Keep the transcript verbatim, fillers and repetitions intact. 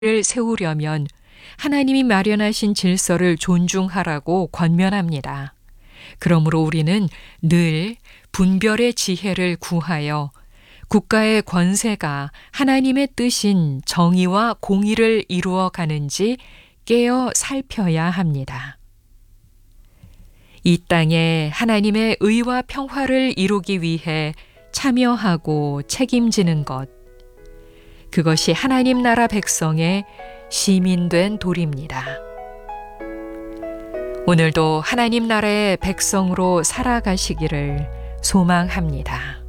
를 세우려면 하나님이 마련하신 질서를 존중하라고 권면합니다. 그러므로 우리는 늘 분별의 지혜를 구하여 국가의 권세가 하나님의 뜻인 정의와 공의를 이루어 가는지 깨어 살펴야 합니다. 이 땅에 하나님의 의와 평화를 이루기 위해 참여하고 책임지는 것, 그것이 하나님 나라 백성의 시민된 도리입니다. 오늘도 하나님 나라의 백성으로 살아가시기를 소망합니다.